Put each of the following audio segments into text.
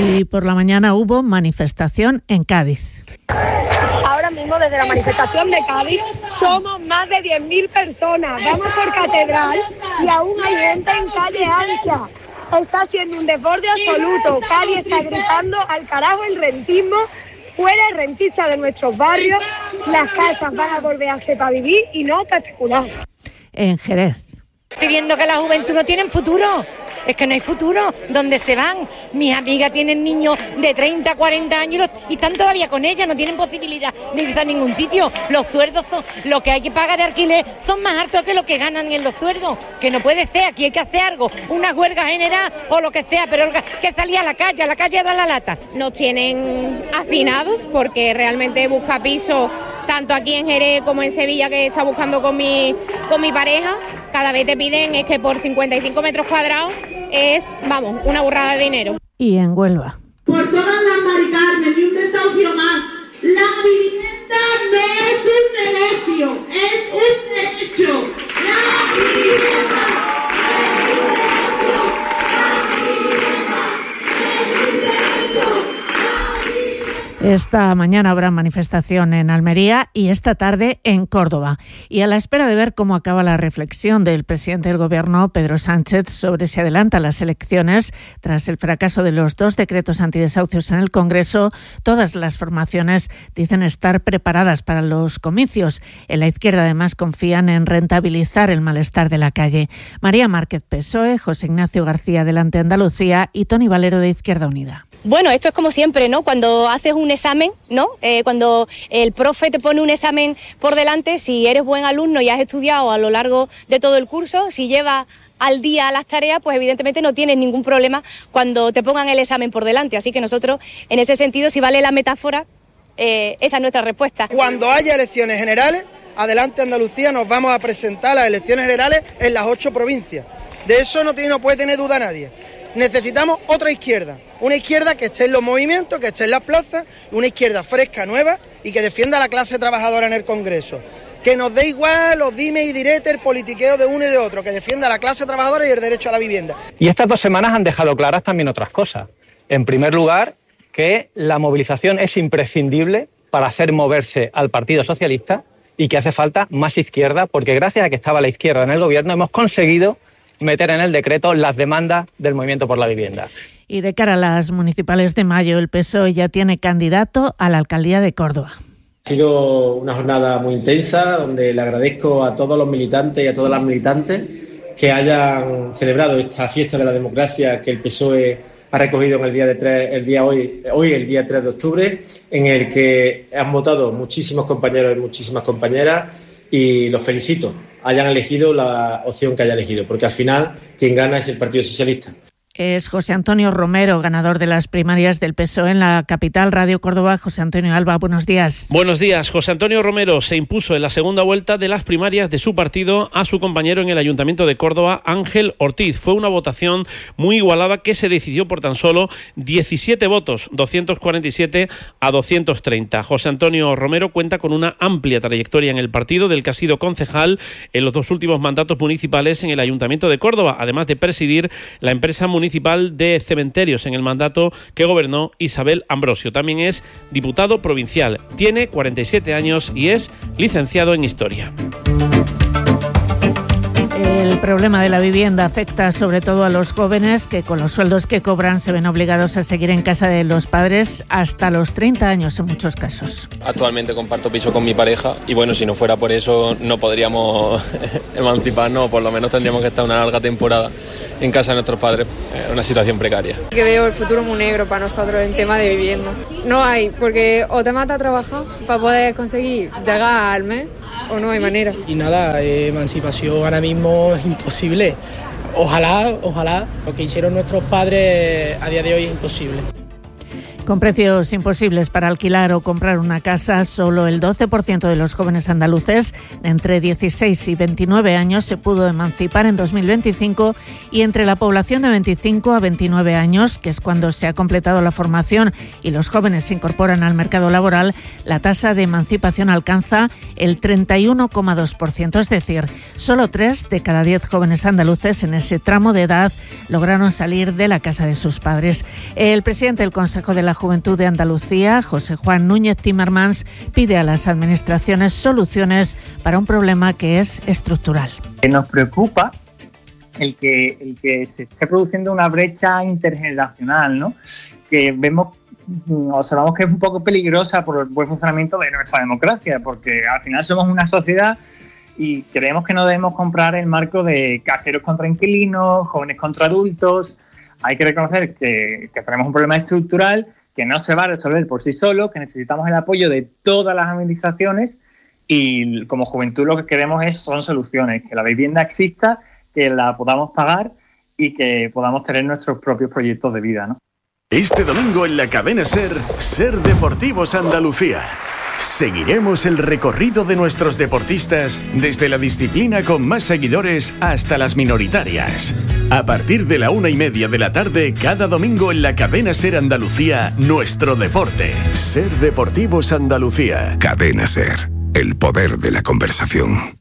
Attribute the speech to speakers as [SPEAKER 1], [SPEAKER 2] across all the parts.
[SPEAKER 1] Y por la mañana hubo manifestación en Cádiz.
[SPEAKER 2] Ahora mismo desde la manifestación de Cádiz somos más de 10.000 personas. Vamos por Catedral y aún hay gente en calle ancha. Está siendo un desborde absoluto. Cádiz está gritando al carajo el rentismo, fuera el rentista de nuestros barrios. Las casas van a volver a ser para vivir y no para especular.
[SPEAKER 1] En Jerez.
[SPEAKER 3] Estoy viendo que la juventud no tiene futuro. Es que no hay futuro. ¿Dónde se van? Mis amigas tienen niños de 30, 40 años y están todavía con ellas, no tienen posibilidad de ir a ningún sitio. Los sueldos son, lo que hay que pagar de alquiler son más altos que lo que ganan en los sueldos. Que no puede ser, aquí hay que hacer algo, una huelga general o lo que sea, pero que salía a la calle da la lata.
[SPEAKER 4] Nos tienen hacinados porque realmente busca piso tanto aquí en Jerez como en Sevilla, que está buscando con mi pareja. Cada vez te piden es que por 55 metros cuadrados es, vamos, una burrada de dinero.
[SPEAKER 1] Y en Huelva.
[SPEAKER 5] Por todas las Mari Carmen y un desahucio más, la vivienda no es un negocio, es un derecho. La vivienda es un negocio, la vivienda es un derecho.
[SPEAKER 1] Esta mañana habrá manifestación en Almería y esta tarde en Córdoba. Y a la espera de ver cómo acaba la reflexión del presidente del Gobierno, Pedro Sánchez, sobre si adelanta las elecciones tras el fracaso de los 2 decretos antidesahucios en el Congreso, todas las formaciones dicen estar preparadas para los comicios. En la izquierda, además, confían en rentabilizar el malestar de la calle. María Márquez, PSOE, José Ignacio García, Delante Andalucía, y Toni Valero, de Izquierda Unida.
[SPEAKER 6] Bueno, esto es como siempre, ¿no? Cuando haces un examen, ¿no? Cuando el profe te pone un examen por delante, si eres buen alumno y has estudiado a lo largo de todo el curso, si llevas al día las tareas, pues evidentemente no tienes ningún problema cuando te pongan el examen por delante. Así que nosotros, en ese sentido, si vale la metáfora, esa es nuestra respuesta.
[SPEAKER 7] Cuando haya elecciones generales, Adelante Andalucía nos vamos a presentar las elecciones generales en las 8 provincias. De eso no puede tener duda nadie. Necesitamos otra izquierda, una izquierda que esté en los movimientos, que esté en las plazas, una izquierda fresca, nueva y que defienda a la clase trabajadora en el Congreso. Que nos dé igual los dimes y diretes, el politiqueo de uno y de otro, que defienda a la clase trabajadora y el derecho a la vivienda.
[SPEAKER 8] Y estas 2 semanas han dejado claras también otras cosas. En primer lugar, que la movilización es imprescindible para hacer moverse al Partido Socialista y que hace falta más izquierda, porque gracias a que estaba la izquierda en el Gobierno hemos conseguido meter en el decreto las demandas del Movimiento por la Vivienda.
[SPEAKER 1] Y de cara a las municipales de mayo, el PSOE ya tiene candidato a la alcaldía de Córdoba.
[SPEAKER 9] Ha sido una jornada muy intensa, donde le agradezco a todos los militantes y a todas las militantes que hayan celebrado esta fiesta de la democracia que el PSOE ha recogido en el día el día 3 de octubre, en el que han votado muchísimos compañeros y muchísimas compañeras, y los felicito, hayan elegido la opción que hayan elegido, porque al final quien gana es el Partido Socialista.
[SPEAKER 1] Es José Antonio Romero, ganador de las primarias del PSOE en la capital. Radio Córdoba. José Antonio Alba, buenos días.
[SPEAKER 10] Buenos días. José Antonio Romero se impuso en la segunda vuelta de las primarias de su partido a su compañero en el Ayuntamiento de Córdoba, Ángel Ortiz. Fue una votación muy igualada que se decidió por tan solo 17 votos, 247 a 230. José Antonio Romero cuenta con una amplia trayectoria en el partido, del que ha sido concejal en los 2 últimos mandatos municipales en el Ayuntamiento de Córdoba, además de presidir la empresa municipal de cementerios en el mandato que gobernó Isabel Ambrosio. También es diputado provincial, tiene 47 años y es licenciado en Historia.
[SPEAKER 1] El problema de la vivienda afecta sobre todo a los jóvenes que con los sueldos que cobran se ven obligados a seguir en casa de los padres hasta los 30 años en muchos casos.
[SPEAKER 11] Actualmente comparto piso con mi pareja y bueno, si no fuera por eso no podríamos emanciparnos, o por lo menos tendríamos que estar una larga temporada en casa de nuestros padres, una situación precaria.
[SPEAKER 12] Que veo el futuro muy negro para nosotros en tema de vivienda. No hay, porque o te mata a trabajar para poder conseguir llegar al mes, o no hay manera.
[SPEAKER 13] Y nada, emancipación ahora mismo es imposible. Ojalá, lo que hicieron nuestros padres a día de hoy es imposible.
[SPEAKER 1] Con precios imposibles para alquilar o comprar una casa, solo el 12% de los jóvenes andaluces de entre 16 y 29 años se pudo emancipar en 2025 y entre la población de 25 a 29 años, que es cuando se ha completado la formación y los jóvenes se incorporan al mercado laboral, la tasa de emancipación alcanza el 31,2%. Es decir, solo 3 de cada 10 jóvenes andaluces en ese tramo de edad lograron salir de la casa de sus padres. El presidente del Consejo de la Juventud de Andalucía, José Juan Núñez Timmermans, pide a las administraciones soluciones para un problema que es estructural.
[SPEAKER 14] Nos preocupa el que se esté produciendo una brecha intergeneracional, ¿no? Que observamos que es un poco peligrosa por el buen funcionamiento de nuestra democracia, porque al final somos una sociedad y creemos que no debemos comprar el marco de caseros contra inquilinos, jóvenes contra adultos. Hay que reconocer que tenemos un problema estructural que no se va a resolver por sí solo, que necesitamos el apoyo de todas las administraciones y como juventud lo que queremos son soluciones, que la vivienda exista, que la podamos pagar y que podamos tener nuestros propios proyectos de vida, ¿no?
[SPEAKER 15] Este domingo en la cadena Ser Deportivos Andalucía. Seguiremos el recorrido de nuestros deportistas desde la disciplina con más seguidores hasta las minoritarias. A partir de la 1:30 de la tarde, cada domingo en la cadena Ser Andalucía, nuestro deporte. Ser Deportivos Andalucía.
[SPEAKER 16] Cadena Ser, el poder de la conversación.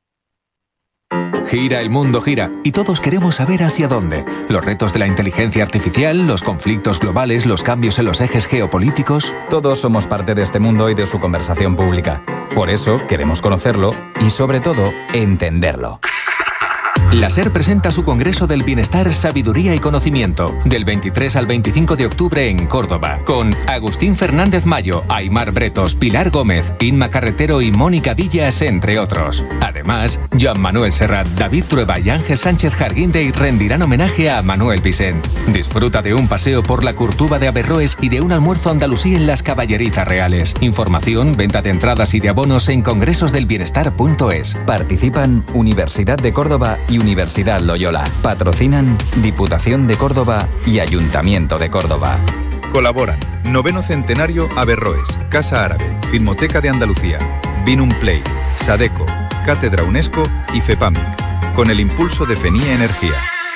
[SPEAKER 17] Gira, el mundo gira, y todos queremos saber hacia dónde. Los retos de la inteligencia artificial, los conflictos globales, los cambios en los ejes geopolíticos.
[SPEAKER 18] Todos somos parte de este mundo y de su conversación pública. Por eso queremos conocerlo y, sobre todo, entenderlo.
[SPEAKER 17] La SER presenta su Congreso del Bienestar, Sabiduría y Conocimiento, del 23 al 25 de octubre en Córdoba, con Agustín Fernández Mayo, Aimar Bretos, Pilar Gómez, Inma Carretero y Mónica Villas, entre otros. Además, Joan Manuel Serrat, David Trueba y Ángel Sánchez Jarguindey rendirán homenaje a Manuel Vicent. Disfruta de un paseo por la Curtuba de Averroes y de un almuerzo andalusí en las Caballerizas Reales. Información, venta de entradas y de abonos en congresosdelbienestar.es.
[SPEAKER 18] Participan Universidad de Córdoba y Universidad Loyola. Patrocinan Diputación de Córdoba y Ayuntamiento de Córdoba.
[SPEAKER 19] Colaboran 9º Centenario Averroes, Casa Árabe, Filmoteca de Andalucía, Binum Play, Sadeco, Cátedra UNESCO y FEPAMIC, con el impulso de FENIE Energía.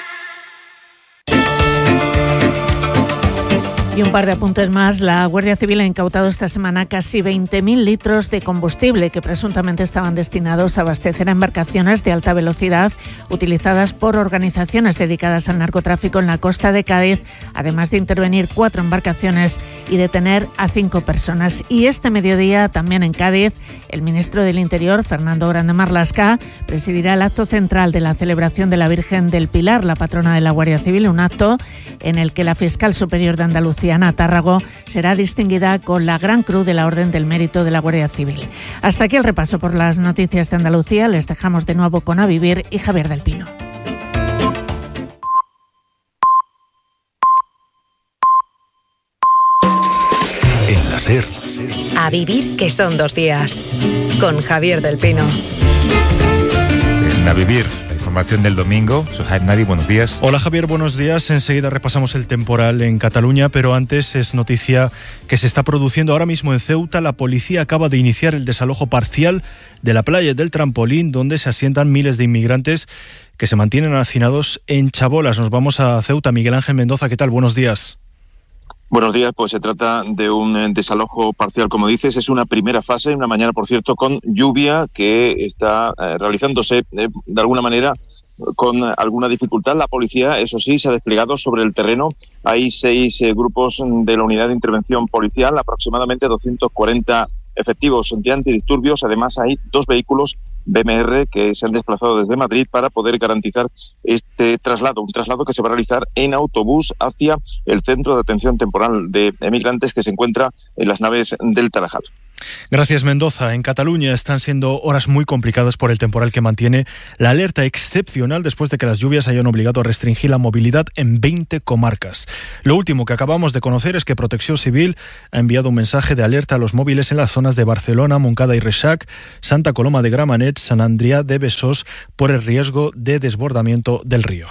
[SPEAKER 1] Y un par de apuntes más. La Guardia Civil ha incautado esta semana casi 20.000 litros de combustible que presuntamente estaban destinados a abastecer a embarcaciones de alta velocidad utilizadas por organizaciones dedicadas al narcotráfico en la costa de Cádiz, además de intervenir 4 embarcaciones y detener a 5 personas. Y este mediodía, también en Cádiz, el ministro del Interior, Fernando Grande Marlaska, presidirá el acto central de la celebración de la Virgen del Pilar, la patrona de la Guardia Civil, un acto en el que la fiscal superior de Andalucía, Ana Tárrago, será distinguida con la Gran Cruz de la Orden del Mérito de la Guardia Civil. Hasta aquí el repaso por las noticias de Andalucía. Les dejamos de nuevo con A Vivir y Javier del Pino.
[SPEAKER 16] En la SER.
[SPEAKER 20] A Vivir, que son 2 días. Con Javier del Pino.
[SPEAKER 21] En A Vivir. Información del domingo. Soy Jaime Nadi, buenos días.
[SPEAKER 22] Hola Javier, buenos días. Enseguida repasamos el temporal en Cataluña, pero antes es noticia que se está produciendo ahora mismo en Ceuta. La policía acaba de iniciar el desalojo parcial de la playa del Trampolín, donde se asientan miles de inmigrantes que se mantienen hacinados en chabolas. Nos vamos a Ceuta. Miguel Ángel Mendoza, ¿qué tal? Buenos días.
[SPEAKER 23] Buenos días, pues se trata de un desalojo parcial, como dices, es una primera fase, una mañana, por cierto, con lluvia que está realizándose de alguna manera con alguna dificultad. La policía, eso sí, se ha desplegado sobre el terreno. Hay 6 grupos de la unidad de intervención policial, aproximadamente 240 efectivos de antidisturbios. Además, hay 2 vehículos BMR que se han desplazado desde Madrid para poder garantizar este traslado, un traslado que se va a realizar en autobús hacia el centro de atención temporal de emigrantes que se encuentra en las naves del Tarajal.
[SPEAKER 22] Gracias, Mendoza. En Cataluña están siendo horas muy complicadas por el temporal que mantiene la alerta excepcional después de que las lluvias hayan obligado a restringir la movilidad en 20 comarcas. Lo último que acabamos de conocer es que Protección Civil ha enviado un mensaje de alerta a los móviles en las zonas de Barcelona, Montcada y Reixac, Santa Coloma de Gramenet, Sant Adrià de Besòs por el riesgo de desbordamiento del río.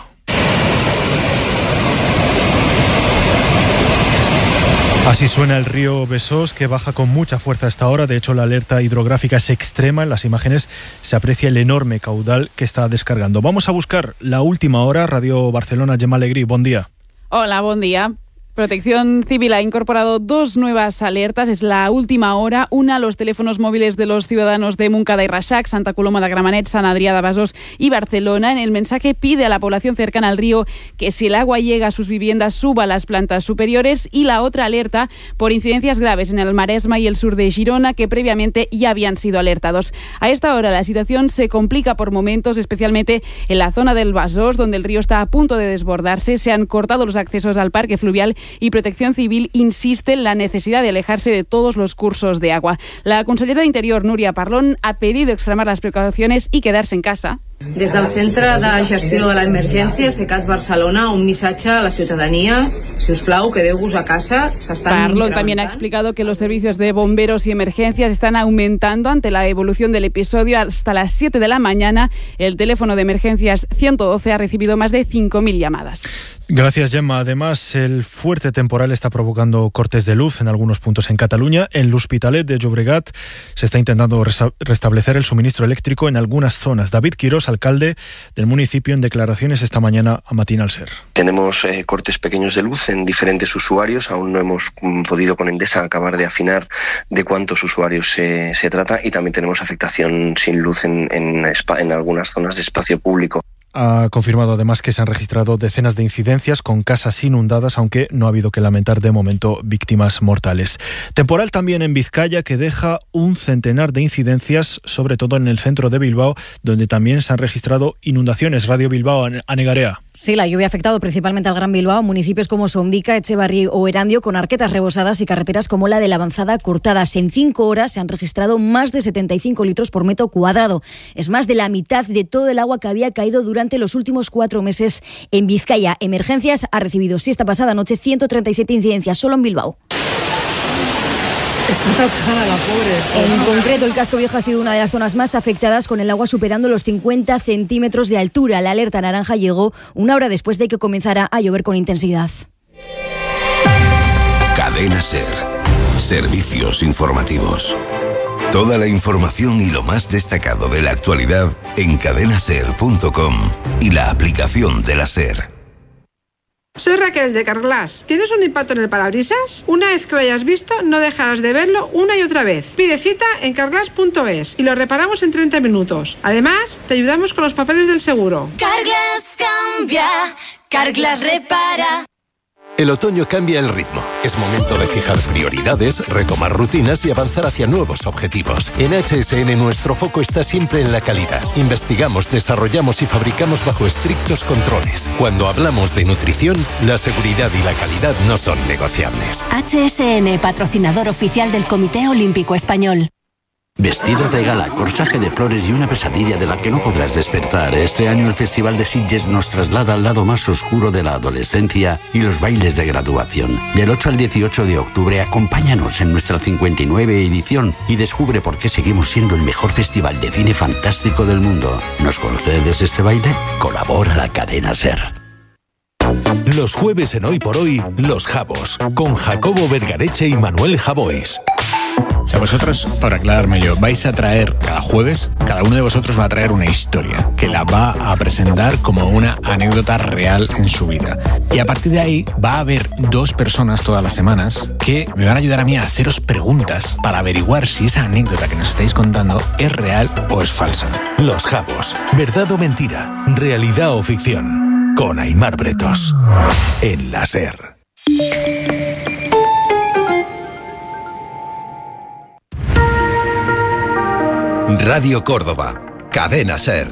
[SPEAKER 22] Así suena el río Besós, que baja con mucha fuerza a esta hora. De hecho, la alerta hidrográfica es extrema. En las imágenes se aprecia el enorme caudal que está descargando. Vamos a buscar la última hora. Radio Barcelona, Gemma Alegrí, buen día.
[SPEAKER 2] Hola, buen día. Protección Civil ha incorporado 2 nuevas alertas. Es la última hora. Una a los teléfonos móviles de los ciudadanos de Montcada y Reixac, Santa Coloma de Gramenet, Sant Adrià de Besòs y Barcelona. En el mensaje pide a la población cercana al río que si el agua llega a sus viviendas suba a las plantas superiores. Y la otra alerta por incidencias graves en el Maresma y el sur de Girona, que previamente ya habían sido alertados. A esta hora la situación se complica por momentos, especialmente en la zona del Besòs, donde el río está a punto de desbordarse. Se han cortado los accesos al parque fluvial y Protección Civil insiste en la necesidad de alejarse de todos los cursos de agua. La consellera de Interior, Núria Parlon, ha pedido extremar las precauciones y quedarse en casa.
[SPEAKER 3] Des del Centre de Gestió de l'Emergència, CECAT Barcelona, un missatge a la ciutadania. Si us plau, quedeu-vos a casa.
[SPEAKER 2] Parlon también ha explicado que los servicios de bomberos y emergencias están aumentando ante la evolución del episodio. Hasta las 7 de la mañana, el teléfono de emergencias 112 ha recibido más de 5.000 llamadas.
[SPEAKER 22] Gracias, Gemma. Además, el fuerte temporal está provocando cortes de luz en algunos puntos en Cataluña. En l'Hospitalet de Llobregat se está intentando restablecer el suministro eléctrico en algunas zonas. David Quirós, alcalde del municipio, en declaraciones esta mañana a Matinal Ser.
[SPEAKER 4] Tenemos cortes pequeños de luz en diferentes usuarios. Aún no hemos podido con Endesa acabar de afinar de cuántos usuarios se trata, y también tenemos afectación sin luz en algunas zonas de espacio público.
[SPEAKER 22] Ha confirmado además que se han registrado decenas de incidencias con casas inundadas, aunque no ha habido que lamentar de momento víctimas mortales. Temporal también en Vizcaya, que deja un centenar de incidencias, sobre todo en el centro de Bilbao, donde también se han registrado inundaciones. Radio Bilbao, Anegarea.
[SPEAKER 24] Sí, la lluvia ha afectado principalmente al Gran Bilbao, municipios como Sondica, Echevarri o Erandio, con arquetas rebosadas y carreteras como la de la Avanzada cortadas. En 5 horas se han registrado más de 75 litros por metro cuadrado. Es más de la mitad de todo el agua que había caído durante los últimos 4 meses en Vizcaya. Emergencias ha recibido esta pasada noche 137 incidencias solo en Bilbao.
[SPEAKER 3] Está tocada la pobre.
[SPEAKER 24] En concreto, el casco viejo ha sido una de las zonas más afectadas, con el agua superando los 50 centímetros de altura. La alerta naranja llegó 1 hora después de que comenzara a llover con intensidad.
[SPEAKER 16] Cadena Ser. Servicios informativos. Toda la información y lo más destacado de la actualidad en cadenaser.com y la aplicación de la SER.
[SPEAKER 25] Soy Raquel de Carglass. ¿Tienes un impacto en el parabrisas? Una vez que lo hayas visto, no dejarás de verlo una y otra vez. Pide cita en carglass.es y lo reparamos en 30 minutos. Además, te ayudamos con los papeles del seguro.
[SPEAKER 26] Carglass cambia, Carglass repara.
[SPEAKER 27] El otoño cambia el ritmo. Es momento de fijar prioridades, retomar rutinas y avanzar hacia nuevos objetivos. En HSN nuestro foco está siempre en la calidad. Investigamos, desarrollamos y fabricamos bajo estrictos controles. Cuando hablamos de nutrición, la seguridad y la calidad no son negociables.
[SPEAKER 26] HSN, patrocinador oficial del Comité Olímpico Español.
[SPEAKER 28] Vestidos de gala, corsaje de flores y una pesadilla de la que no podrás despertar. Este año el Festival de Sitges nos traslada al lado más oscuro de la adolescencia y los bailes de graduación. Del 8 al 18 de octubre, acompáñanos en nuestra 59 edición y descubre por qué seguimos siendo el mejor festival de cine fantástico del mundo. ¿Nos concedes este baile? Colabora la cadena SER.
[SPEAKER 29] Los jueves en Hoy por Hoy, Los Jabos, con Jacobo Vergareche y Manuel Javois.
[SPEAKER 30] O sea, vosotros, para aclararme yo, vais a traer cada jueves, cada uno de vosotros va a traer una historia que la va a presentar como una anécdota real en su vida. Y a partir de ahí va a haber 2 personas todas las semanas que me van a ayudar a mí a haceros preguntas para averiguar si esa anécdota que nos estáis contando es real o es falsa.
[SPEAKER 29] Los Jabos, verdad o mentira, realidad o ficción, con Aimar Bretos, en la SER.
[SPEAKER 16] Radio Córdoba, Cadena SER.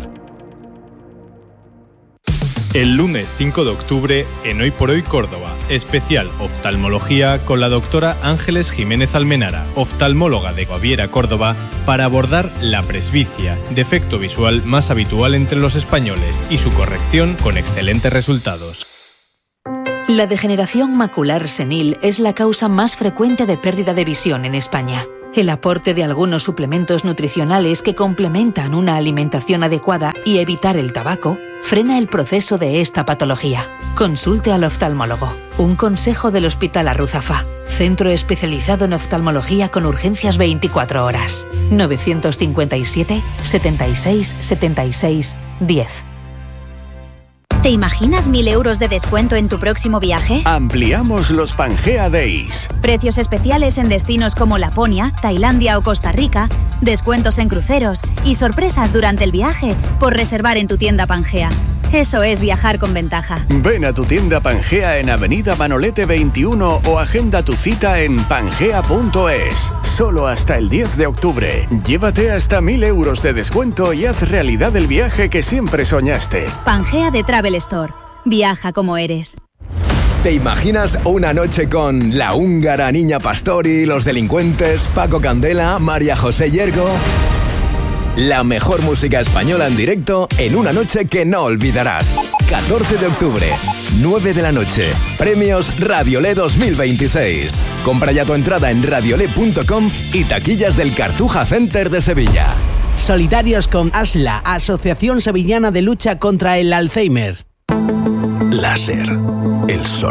[SPEAKER 31] El lunes 5 de octubre, en Hoy por Hoy Córdoba, especial oftalmología con la doctora Ángeles Jiménez Almenara, oftalmóloga de Guaviera, Córdoba, para abordar la presbicia, defecto visual más habitual entre los españoles, y su corrección con excelentes resultados.
[SPEAKER 32] La degeneración macular senil es la causa más frecuente de pérdida de visión en España. El aporte de algunos suplementos nutricionales que complementan una alimentación adecuada y evitar el tabaco frena el proceso de esta patología. Consulte al oftalmólogo. Un consejo del Hospital Arruzafa. Centro especializado en oftalmología con urgencias 24 horas. 957 76 76 10.
[SPEAKER 5] ¿Te imaginas 1.000 euros de descuento en tu próximo viaje?
[SPEAKER 6] Ampliamos los Pangea Days.
[SPEAKER 5] Precios especiales en destinos como Laponia, Tailandia o Costa Rica, descuentos en cruceros y sorpresas durante el viaje por reservar en tu tienda Pangea. Eso es viajar con ventaja.
[SPEAKER 6] Ven a tu tienda Pangea en Avenida Manolete 21 o agenda tu cita en pangea.es. Solo hasta el 10 de octubre. Llévate hasta 1.000 euros de descuento y haz realidad el viaje que siempre soñaste.
[SPEAKER 5] Pangea de Travel Store. Viaja como eres.
[SPEAKER 7] ¿Te imaginas una noche con La Húngara, Niña Pastori, Los Delincuentes, Paco Candela, María José Yergo? La mejor música española en directo en una noche que no olvidarás. 14 de octubre, 9 de la noche. Premios Radiolé 2026. Compra ya tu entrada en radiolé.com y taquillas del Cartuja Center de Sevilla.
[SPEAKER 8] Solidarios con ASLA, Asociación Sevillana de Lucha contra el Alzheimer.
[SPEAKER 27] Láser, el sol.